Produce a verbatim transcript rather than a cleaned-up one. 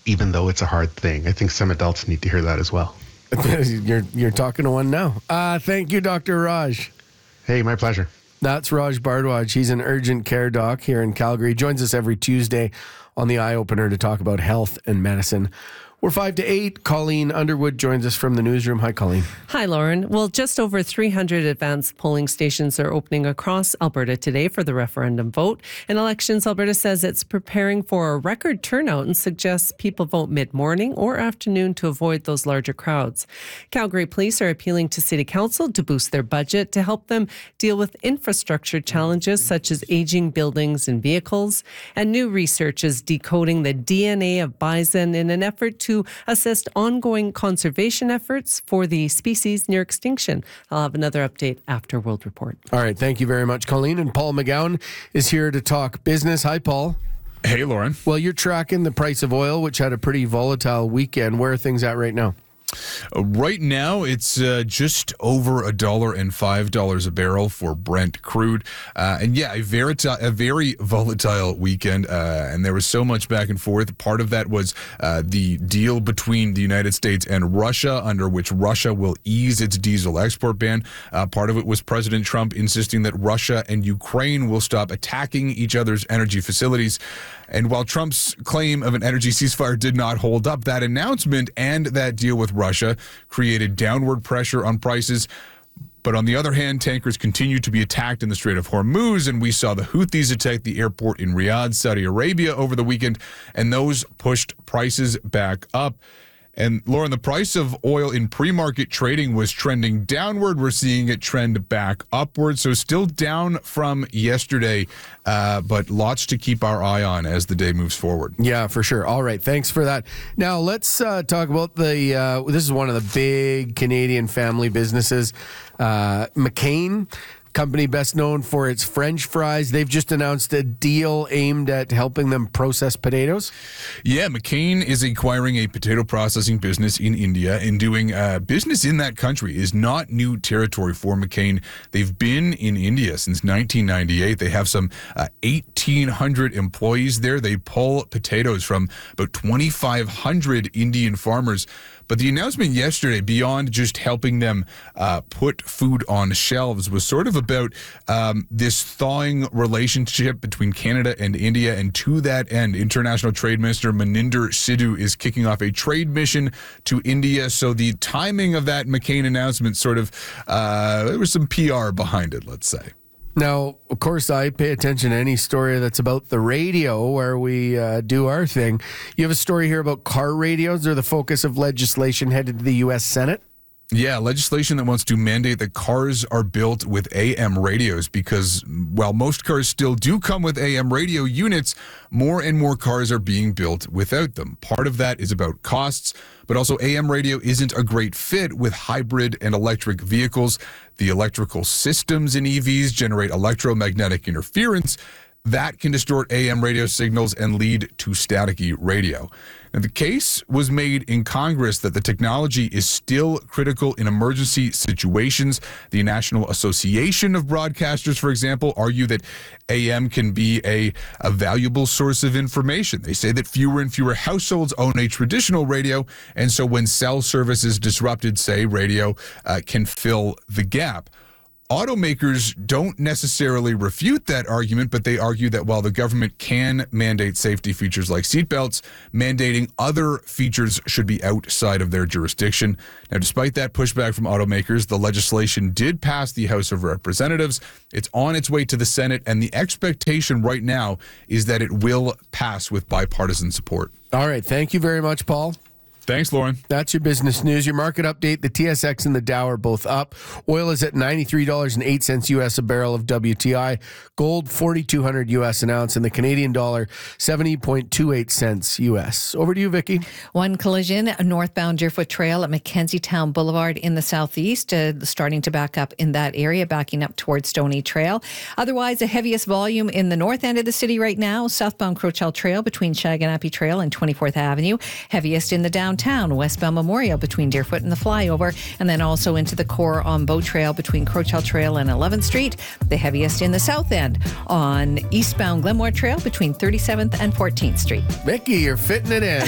even though it's a hard thing. I think some adults need to hear that as well. you're you're talking to one now. Uh, thank you, Doctor Raj. Hey, my pleasure. That's Raj Bardwaj. He's an urgent care doc here in Calgary. He joins us every Tuesday on the Eye Opener to talk about health and medicine. We're five to eight. Colleen Underwood joins us from the newsroom. Hi, Colleen. Hi, Lauren. Well, just over three hundred advanced polling stations are opening across Alberta today for the referendum vote. And Elections Alberta says it's preparing for a record turnout and suggests people vote mid-morning or afternoon to avoid those larger crowds. Calgary Police are appealing to City Council to boost their budget to help them deal with infrastructure challenges such as aging buildings and vehicles. And new research is decoding the D N A of bison in an effort to to assist ongoing conservation efforts for the species near extinction. I'll have another update after World Report. All right. Thank you very much, Colleen. And Paul McGowan is here to talk business. Hi, Paul. Hey, Lauren. Well, you're tracking the price of oil, which had a pretty volatile weekend. Where are things at right now? Uh, right now, it's uh, just over a dollar and five dollars a barrel for Brent crude, uh, and yeah, a very a very volatile weekend. Uh, and there was so much back and forth. Part of that was uh, the deal between the United States and Russia, under which Russia will ease its diesel export ban. Uh, part of it was President Trump insisting that Russia and Ukraine will stop attacking each other's energy facilities. And while Trump's claim of an energy ceasefire did not hold up, that announcement and that deal with Russia created downward pressure on prices. But on the other hand, tankers continued to be attacked in the Strait of Hormuz, and we saw the Houthis attack the airport in Riyadh, Saudi Arabia over the weekend, and those pushed prices back up. And Lauren, the price of oil in pre-market trading was trending downward. We're seeing it trend back upward. So still down from yesterday, uh, but lots to keep our eye on as the day moves forward. Yeah, for sure. All right. Thanks for that. Now let's uh, talk about the, uh, this is one of the big Canadian family businesses, uh, McCain. Company best known for its French fries. They've just announced a deal aimed at helping them process potatoes. Yeah, McCain is acquiring a potato processing business in India, and doing uh, business in that country is not new territory for McCain. They've been in India since nineteen ninety-eight. They have some uh, eighteen hundred employees there. They pull potatoes from about twenty-five hundred Indian farmers. But the announcement yesterday, beyond just helping them uh, put food on shelves, was sort of about um, this thawing relationship between Canada and India. And to that end, International Trade Minister Maninder Sidhu is kicking off a trade mission to India. So the timing of that McCain announcement sort of, uh, there was some P R behind it, let's say. Now, of course, I pay attention to any story that's about the radio where we uh, do our thing. You have a story here about car radios. They're the focus of legislation headed to the U S Senate. Yeah, legislation that wants to mandate that cars are built with A M radios, because while most cars still do come with A M radio units, more and more cars are being built without them. Part of that is about costs, but also A M radio isn't a great fit with hybrid and electric vehicles. The electrical systems in E Vs generate electromagnetic interference that can distort A M radio signals and lead to staticky radio. And the case was made in Congress that the technology is still critical in emergency situations. The National Association of Broadcasters, for example, argue that A M can be a, a valuable source of information. They say that fewer and fewer households own a traditional radio, and so when cell service is disrupted, say, radio uh, can fill the gap. Automakers don't necessarily refute that argument, but they argue that while the government can mandate safety features like seatbelts, mandating other features should be outside of their jurisdiction. Now, despite that pushback from automakers, the legislation did pass the House of Representatives. It's on its way to the Senate, and the expectation right now is that it will pass with bipartisan support. All right. Thank you very much, Paul. Thanks, Lauren. That's your business news. Your market update, the T S X and the Dow are both up. Oil is at ninety-three dollars and eight cents U S a barrel of W T I. Gold, forty-two hundred U S an ounce. And the Canadian dollar, seventy point two eight cents U S. Over to you, Vicki. One collision, a northbound Deerfoot Trail at Mackenzie Town Boulevard in the southeast, uh, starting to back up in that area, backing up towards Stony Trail. Otherwise, the heaviest volume in the north end of the city right now, southbound Crowchell Trail between Shaganappy Trail and twenty-fourth Avenue. Heaviest in the downtown. Town, westbound Memorial between Deerfoot and the flyover, and then also into the core on Bow Trail between Crowchell Trail and eleventh Street. The heaviest in the south end on eastbound Glenmore Trail between thirty-seventh and fourteenth Street. Vicki, you're fitting it in.